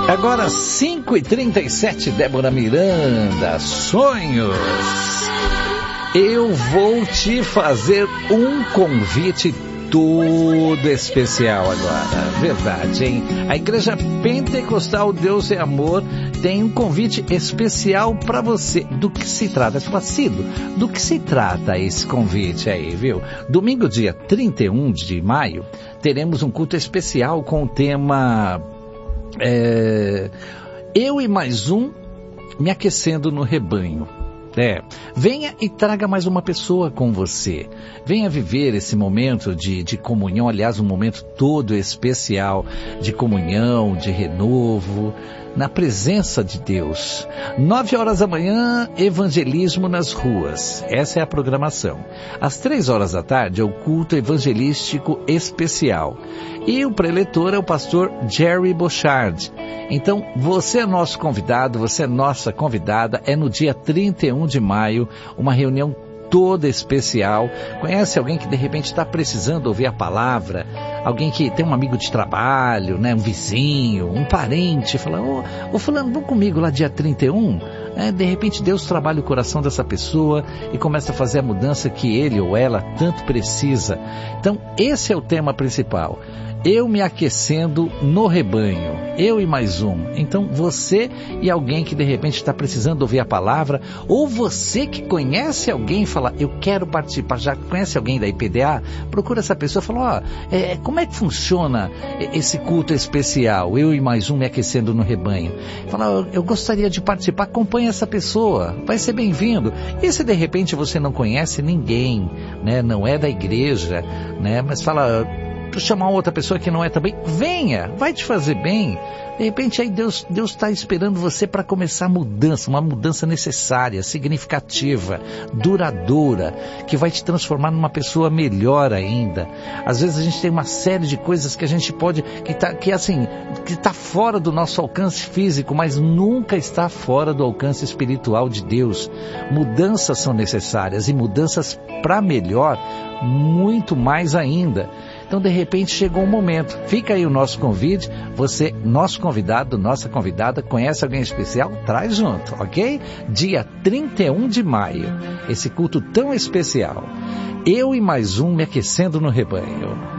Agora 5h37, Débora Miranda, sonhos. Eu vou te fazer um convite todo especial agora, verdade, hein? A Igreja Pentecostal Deus é Amor tem um convite especial para você. Do que se trata? Do que se trata esse convite aí, viu? Domingo, dia 31 de maio, teremos um culto especial com o tema Eu e Mais Um Me Aquecendo no Rebanho. Venha e traga mais uma pessoa com você. Venha viver esse momento de comunhão, aliás, um momento todo especial de comunhão, de renovo, na presença de Deus. 9h da manhã, evangelismo nas ruas. Essa é a programação. Às 3h da tarde é o culto evangelístico especial. E o preletor é o pastor Jerry Bochard. Então, você é nosso convidado, você é nossa convidada. É no dia 31 de maio, uma reunião toda especial. Conhece alguém que de repente está precisando ouvir a palavra? Alguém que tem um amigo de trabalho, né? Um vizinho, um parente, fala, ô fulano, vamos comigo lá dia 31? De repente Deus trabalha o coração dessa pessoa e começa a fazer a mudança que ele ou ela tanto precisa. Então, esse é o tema principal. Eu me aquecendo no rebanho, eu e mais um. Então você e alguém que de repente está precisando ouvir a palavra, ou você que conhece alguém e fala, eu quero participar, já conhece alguém da IPDA? Procura essa pessoa e fala, como é que funciona esse culto especial, eu e mais um me aquecendo no rebanho? Fala, eu gostaria de participar, acompanhe essa pessoa, vai ser bem-vindo. E se de repente você não conhece ninguém, né, não é da igreja, né, mas fala, chamar outra pessoa que não é também, venha, vai te fazer bem. De repente aí Deus está esperando você para começar a mudança, uma mudança necessária, significativa, duradoura, que vai te transformar numa pessoa melhor ainda. Às vezes a gente tem uma série de coisas que a gente pode, que está fora do nosso alcance físico, mas nunca está fora do alcance espiritual de Deus. Mudanças são necessárias e mudanças para melhor, muito mais ainda. Então, de repente, chegou um momento. Fica aí o nosso convite. Você, nosso convidado, nossa convidada, conhece alguém especial? Traz junto, ok? Dia 31 de maio. Esse culto tão especial. Eu e mais um me aquecendo no rebanho.